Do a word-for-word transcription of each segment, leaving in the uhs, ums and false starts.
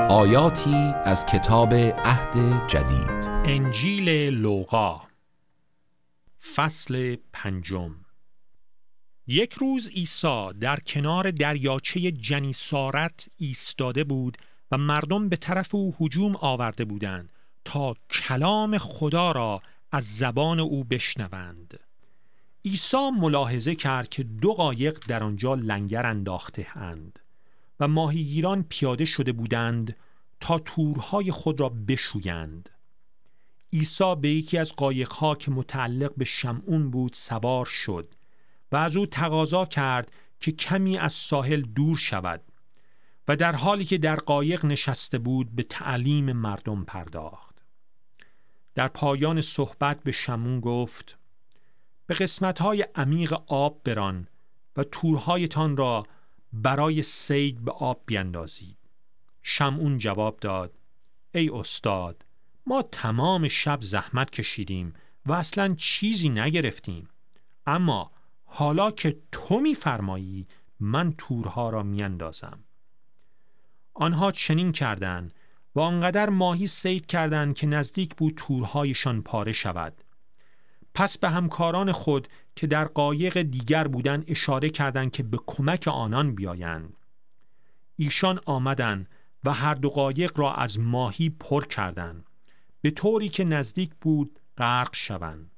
آیاتی از کتاب عهد جدید. انجیل لوقا فصل پنجم. یک روز عیسی در کنار دریاچه جنیسارت ایستاده بود و مردم به طرف او هجوم آورده بودند تا کلام خدا را از زبان او بشنوند. عیسی ملاحظه کرد که دو قایق در آنجا لنگر انداخته اند و ماهیگیران پیاده شده بودند تا تورهای خود را بشویند. عیسی به یکی از قایق‌ها که متعلق به شمعون بود سوار شد و از او تقاضا کرد که کمی از ساحل دور شود و در حالی که در قایق نشسته بود به تعلیم مردم پرداخت. در پایان صحبت به شمعون گفت: به قسمت‌های عمیق آب بران و تورهایتان را برای صید به آب بیندازید. شمعون جواب داد: ای استاد، ما تمام شب زحمت کشیدیم و اصلاً چیزی نگرفتیم، اما حالا که تو می‌فرمایی من تورها را میاندازم. آنها چنین کردند و آنقدر ماهی صید کردند که نزدیک بود تورهایشان پاره شود. پس به همکاران خود که در قایق دیگر بودند اشاره کردند که به کمک آنان بیایند. ایشان آمدند و هر دو قایق را از ماهی پر کردند به طوری که نزدیک بود غرق شوند.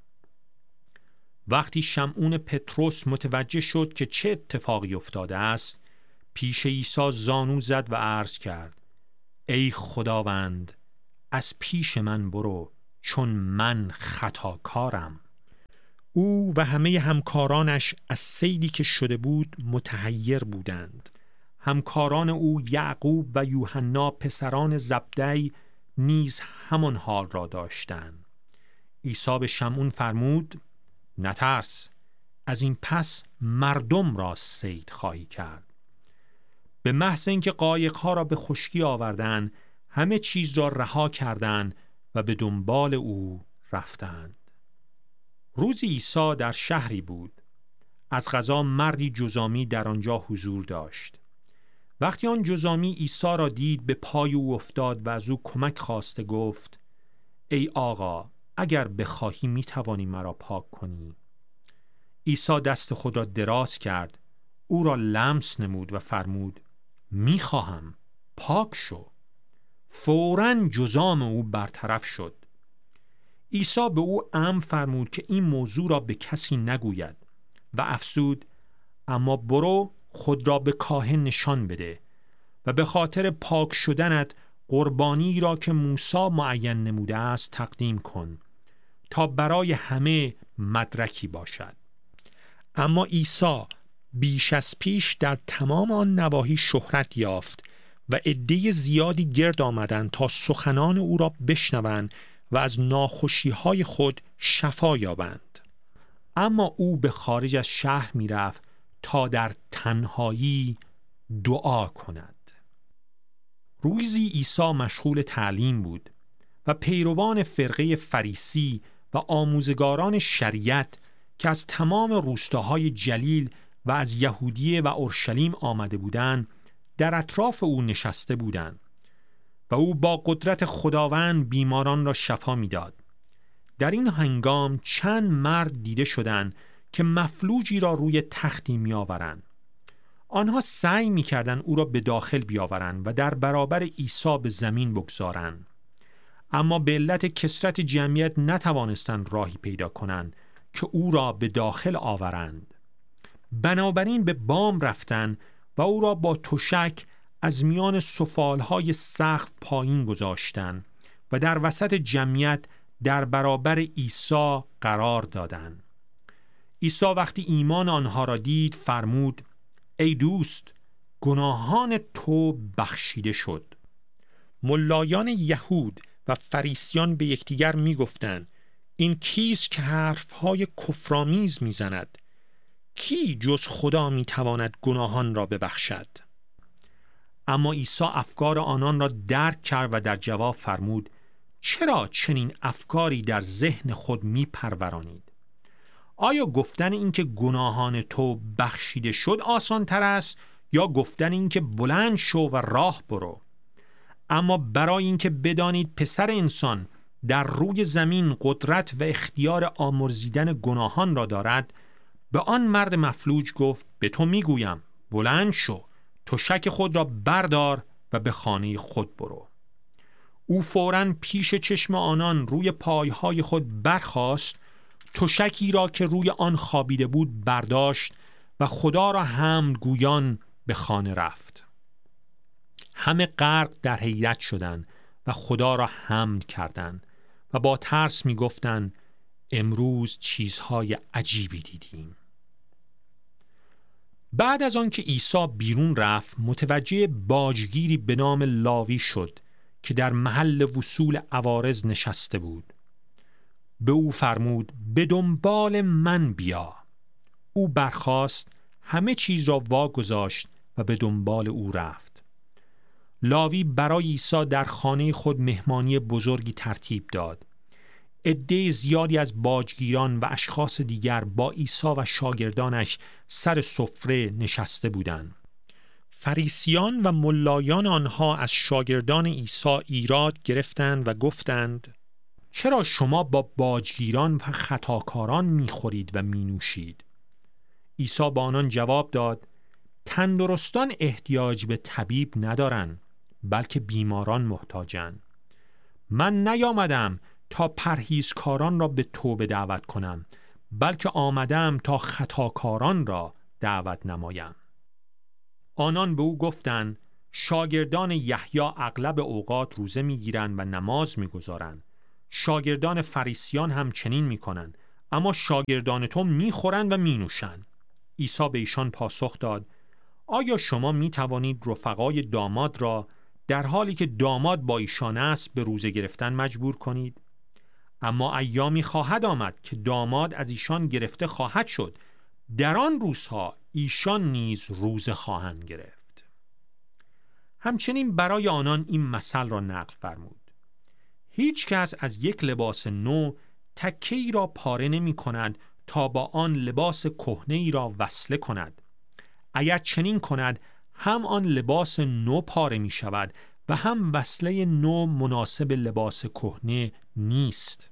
وقتی شمعون پطرس متوجه شد که چه اتفاقی افتاده است، پیش عیسی زانو زد و عرض کرد: ای خداوند، از پیش من برو، چون من خطاکارم. او و همه همکارانش از صیدی که شده بود متحیر بودند. همکاران او یعقوب و یوحنا پسران زبدی نیز همان حال را داشتند. عیسی به شمعون فرمود: نترس، از این پس مردم را صید خواهی کرد. به محض اینکه قایق‌ها را به خشکی آوردند، همه چیز را رها کردند و به دنبال او رفتند. روزی عیسی در شهری بود. از قضا مردی جذامی در آنجا حضور داشت. وقتی آن جذامی عیسی را دید به پای او افتاد و از او کمک خواسته گفت: ای آقا، اگر بخواهی می توانی مرا پاک کنی. عیسی دست خود را دراز کرد، او را لمس نمود و فرمود: می خواهم، پاک شو. فوراً جذام او برطرف شد. عیسی به او امر فرمود که این موضوع را به کسی نگوید و افزود: اما برو خود را به کاهن نشان بده و به خاطر پاک شدنت قربانی را که موسی معین نموده است تقدیم کن تا برای همه مدرکی باشد. اما عیسی بیش از پیش در تمام آن نواحی شهرت یافت و عده زیادی گرد آمدند تا سخنان او را بشنوند و از ناخوشی‌های خود شفا یابند. اما او به خارج از شهر می رفت تا در تنهایی دعا کند. روزی عیسی مشغول تعلیم بود و پیروان فرقه فریسی و آموزگاران شریعت که از تمام روستاهای جلیل و از یهودیه و اورشلیم آمده بودند در اطراف او نشسته بودند و او با قدرت خداوند بیماران را شفا می‌داد. در این هنگام چند مرد دیده شدند که مفلوجی را روی تختی می‌آورند. آنها سعی می‌کردند او را به داخل بیاورند و در برابر عیسی به زمین بگذارند، اما به علت کثرت جمعیت نتوانستند راهی پیدا کنند که او را به داخل آورند. بنابراین به بام رفتند و او را با تشک از میان سفالهای سقف پایین گذاشتند و در وسط جمعیت در برابر عیسی قرار دادند. عیسی وقتی ایمان آنها را دید فرمود: ای دوست، گناهان تو بخشیده شد. ملایان یهود و فریسیان به یکدیگر می گفتند: این کیست که حرفهای کفرآمیز می زند؟ کی جز خدا می تواند گناهان را ببخشد؟ اما عیسی افکار آنان را درک کرد و در جواب فرمود: چرا چنین افکاری در ذهن خود می پرورانید؟ آیا گفتن این که گناهان تو بخشیده شد آسان تر است یا گفتن این که بلند شو و راه برو؟ اما برای اینکه بدانید پسر انسان در روی زمین قدرت و اختیار آمرزیدن گناهان را دارد، به آن مرد مفلوج گفت به تو میگویم بلند شو، تشک خود را بردار و به خانه خود برو. او فوراً پیش چشم آنان روی پایهای خود برخاست، تشکی را که روی آن خوابیده بود برداشت و خدا را حمد گویان به خانه رفت. همه غرق در حیرت شدند و خدا را حمد کردند و با ترس می گفتند امروز چیزهای عجیبی دیدیم. بعد از آنکه عیسی بیرون رفت، متوجه باجگیری به نام لاوی شد که در محل وصول عوارض نشسته بود. به او فرمود به دنبال من بیا. او برخاست، همه چیز را واگذاشت و به دنبال او رفت. لاوی برای عیسی در خانه خود مهمانی بزرگی ترتیب داد. عده زیادی از باجگیران و اشخاص دیگر با عیسی و شاگردانش سر سفره نشسته بودند. فریسیان و ملایان آنها از شاگردان عیسی ایراد گرفتند و گفتند چرا شما با باجگیران و خطاکاران میخورید و مینوشید؟ عیسی با آنان جواب داد تندرستان احتیاج به طبیب ندارند، بلکه بیماران محتاجند. من نیامدم تا پرهیزکاران را به توبه دعوت کنم، بلکه آمدم تا خطاکاران را دعوت نمایم. آنان به او گفتند شاگردان یحیی اغلب اوقات روزه میگیرند و نماز میگذارند. شاگردان فریسیان هم چنین میکنند، اما شاگردان تو میخورند و مینوشند. عیسی به ایشان پاسخ داد آیا شما میتوانید رفقای داماد را در حالی که داماد با ایشان است به روزه گرفتن مجبور کنید؟ اما ایامی خواهد آمد که داماد از ایشان گرفته خواهد شد، در آن روزها ایشان نیز روزه خواهند گرفت. همچنین برای آنان این مثل را نقل فرمود. هیچ کس از یک لباس نو تکه‌ای را پاره نمی کند تا با آن لباس کهنه‌ای را وصله کند. اگر چنین کند هم آن لباس نو پاره می شود و هم وصله نو مناسب لباس کهنه نیست.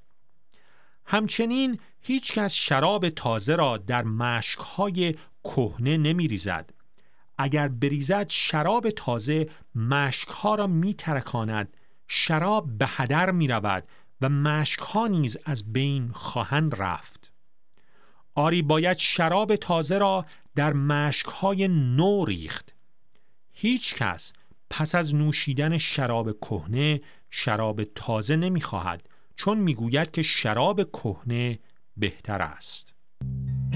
همچنین هیچ کس شراب تازه را در مشک‌های کهنه نمی ریزد. اگر بریزد شراب تازه مشک‌ها را می ترکاند، شراب به هدر می رود و مشک‌ها نیز از بین خواهند رفت. آری باید شراب تازه را در مشک‌های نو ریخت. هیچ کس پس از نوشیدن شراب کهنه شراب تازه نمی خواهد، چون می گوید که شراب کهنه بهتر است.